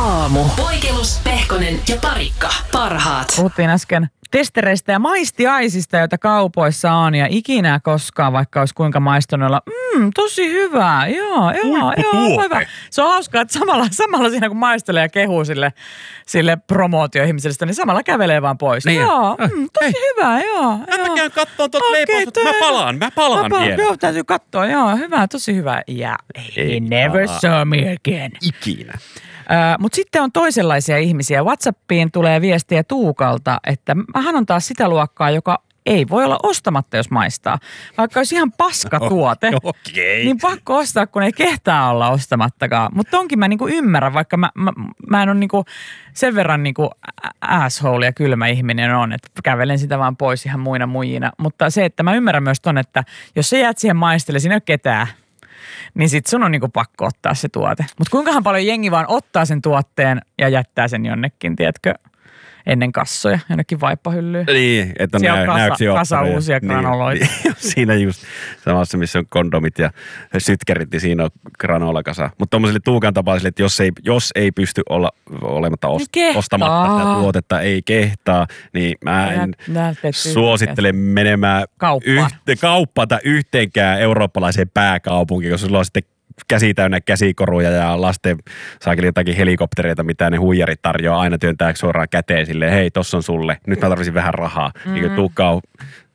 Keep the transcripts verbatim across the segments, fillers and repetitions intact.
aamu. Poikellus, Pehkonen ja Parikka. Parhaat. Puhuttiin äsken testereistä ja maistiaisista, joita kaupoissa on ja ikinä koskaan, vaikka olisi kuinka maistunut olla. Mmm, tosi hyvä. Joo, joo, joo, hyvä. Se on hauskaa, että samalla, samalla siinä kun maistelee ja kehuu sille, sille promootioihmiselle, niin samalla kävelee vaan pois. Niin joo, mm, tosi Hei. hyvä, joo. Mä joo. käyn kattoo tuota Okei, leipää, mutta mä palaan, mä palaan mä palaan, vielä. Joo, täytyy katsoa, joo, hyvä, tosi hyvä. Ja he never saw me again. Ikinä. Uh, Mutta sitten on toisenlaisia ihmisiä. WhatsAppiin tulee viestiä Tuukalta, että hän on taas sitä luokkaa, joka ei voi olla ostamatta, jos maistaa. Vaikka olisi ihan paska tuote, okay. niin pakko ostaa, kun ei kehtaa olla ostamattakaan. Mutta tonkin mä niinku ymmärrän, vaikka mä, mä, mä en ole niinku sen verran niinku asshole ja kylmä ihminen on, että kävelen sitä vaan pois ihan muina muijina. Mutta se, että mä ymmärrän myös ton, että jos sä jäät siihen maistelle, siinä ei ole ketään, niin sit sun on niinku pakko ottaa se tuote. Mutta kuinkahan paljon jengi vaan ottaa sen tuotteen ja jättää sen jonnekin, tiedätkö, ennen kassoja, jonnekin vaippahyllyyn. Niin, että siellä on kasa, näyksiä kasa uusia granoloita. Niin, siinä just samassa, missä on kondomit ja sytkärit, niin siinä on granolakasa. Mutta tuommoiselle Tuukan tapaiselle, että jos ei, jos ei pysty olla olematta ost- niin ostamatta sitä tuotetta, ei kehtaa, niin mä en suosittele menemään yhte, kauppaan tai yhteenkään eurooppalaiseen pääkaupunkiin, koska sulla on sitten käsi täynnä käsikoruja ja lasten saakeli jotakin helikoptereita, mitä ne huijarit tarjoaa, aina työntää suoraan käteen silleen, hei, tossa on sulle, nyt mä tarvitsin vähän rahaa. Mm-hmm. Niin Tuukka on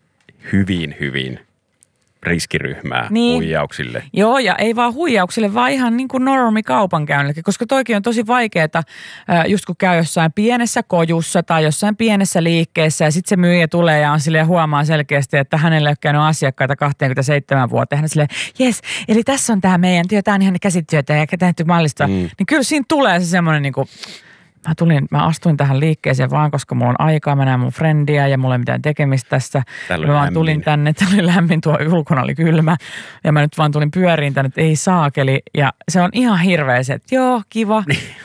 hyvin, hyvin riskiryhmää niin. huijauksille. Joo, ja ei vaan huijauksille, vaan ihan niin kuin normi kaupankäynnillekin, koska toikin on tosi vaikeaa, just kun käy jossain pienessä kojussa tai jossain pienessä liikkeessä ja sitten se myyjä tulee ja on silleen huomaa selkeästi, että hänelle ei ole käynyt asiakkaita kaksikymmentäseitsemän vuotta. Hän silleen, jes, eli tässä on tämä meidän työ, tämä on ihan käsityötä ja tehty mallista. Mm. Niin kyllä siinä tulee se semmoinen niin kuin Mä, tulin, mä astuin tähän liikkeeseen vaan, koska mulla on aikaa, mä näen mun frendiä ja mulla ei mitään tekemistä tässä. Mä vaan tulin tänne, täällä oli lämmin, tuo ulkona oli kylmä. Ja mä nyt vaan tulin pyöriin tänne, että ei saakeli. Ja se on ihan hirveä se, että joo, kiva.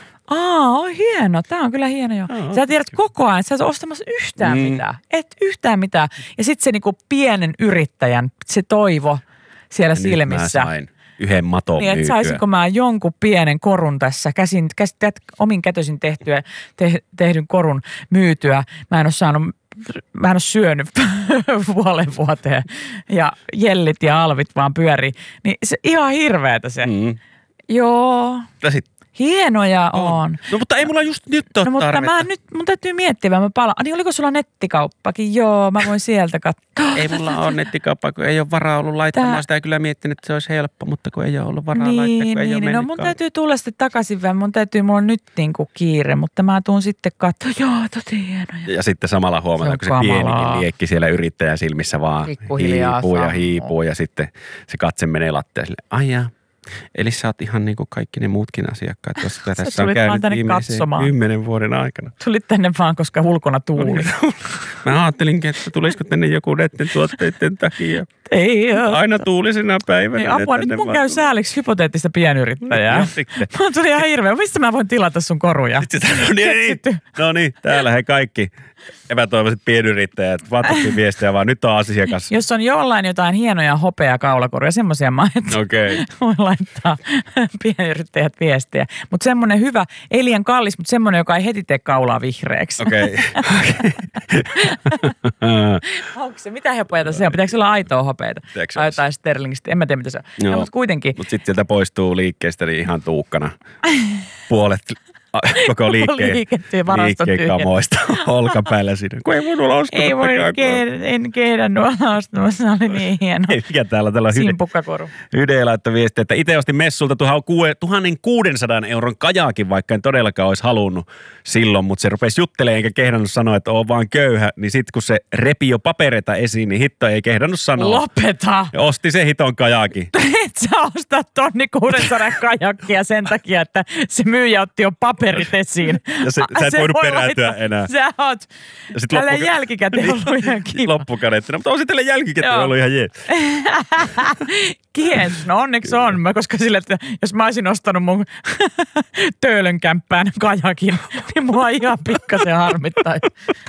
Aa, on hieno. Tää on kyllä hieno jo. No, sä tiedät koko ajan, että sä et ole ostamassa yhtään mm. mitään. Et yhtään mitään. Ja sitten se niinku pienen yrittäjän, se toivo siellä ja silmissä. Nyt mä sain yhden maton niin, että saisinko mä jonkun pienen korun tässä, käsin, käsin omin kätösin tehtyä, te, tehdyn korun myytyä. Mä en ole saanut, mä en ole syönyt puolen vuoteen ja jellit ja alvit vaan pyörii. Niin se ihan hirveetä se. Mm. Joo. Ja sit hienoja on. on. No mutta ei mulla just nyt ole no, mutta tarvetta. Mä nyt, mun täytyy miettiä, mä palaan. Niin oliko sulla nettikauppakin? Joo, mä voin sieltä katsoa. Ei mulla ole nettikauppaa, kun ei ole varaa ollut laittamaan. Tää sitä kyllä miettinyt, että se olisi helppo, mutta kun ei ole ollut varaa niin, laittaa, kun niin, ei ole niin. No mun täytyy tulla sitten takaisin vähän. Mun täytyy, mulla on nyt niinku kiire, mutta mä tuun sitten katsoa. Joo, tosi hienoja. Ja sitten samalla huomata, kun se pienikin liekki siellä yrittäjän silmissä vaan hiipuu ja hiipuu ja sitten se katse menee lattiaan sille, ai jaa. Eli sä oot ihan niin kuin kaikki ne muutkin asiakkaat, koska tässä on käynyt viimeisen kymmenen vuoden aikana. Tulit tänne vaan, koska ulkona tuuli. Mä ajattelinkin, että tulisiko tänne joku näiden tuotteiden takia. Ei ole. Aina tuulisena päivänä. Ei apua, nyt mun käy sääliksi hypoteettista pienyrittäjää. No, mä tuli ihan hirveä. Mistä mä voin tilata sun koruja? Sitten, no niin, no niin, täällä he kaikki epätoivoiset pienyrittäjät. WhatsAppin viestejä vaan, nyt on asiakas. Jos on jollain jotain hienoja hopea kaulakoruja, semmoisia mä et okay. voi laittaa pienyrittäjät viestiä. Mutta semmoinen hyvä, ei liian kallis, mutta semmoinen, joka ei heti tee kaulaa vihreäksi. Okei. Okay. Onko se? Mitä hopeata se on? Pitääkö se olla aitoa hopeata? Tai jotain sterlingistä? En mä tiedä, mitä se on. No, mutta kuitenkin. Mutta sitten sieltä poistuu liikkeestä niin ihan Tuukkana. Puolet koko liikkeen, liikkeen kamoista olkapäällä siinä. Kun ei voinut olla ostamatta. Ei voi, ke- en kehdannut olla ostamassa. Se oli niin hieno. Ei, mikä täällä? Täällä on simpukkakoru. Hyde laittoi viestiä, että itse ostin messulta tuhatkuusisataa euron kajakin, vaikka en todellakaan olisi halunnut silloin, mutta se rupesi juttelemaan eikä kehdannut sanoa, että on vaan köyhä. Niin sitten kun se repi jo papereita esiin, niin hitto ei kehdannut sanoa. Lopeta! Ja osti se hiton kajakin. Et sä ostaa tonni kuusisataa kajakkia sen takia, että se myyjä otti jo paperit esiin. Ja se, sä et se voinut voi perääntyä laittaa. enää. Sä oot tällä loppuka- jälkikäteen ollut ihan kiva. Loppukaneettina, mutta on se tällä jälkikäteen ollut ihan jees. Kies, no onneksi on. Mä, koska sille, että jos mä olisin ostanut mun töölön kämppään kajakin, niin mua ihan pikkasen harmittaa.